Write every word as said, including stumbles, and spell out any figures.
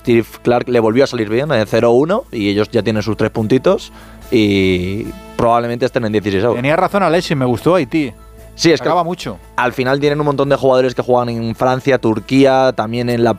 Steve Clark le volvió a salir bien, en cero uno, y ellos ya tienen sus tres puntitos y probablemente estén en dieciséis. Tenía razón Alexis, me gustó Haití. Sí, es que acaba mucho. Al final tienen un montón de jugadores que juegan en Francia, Turquía, también en la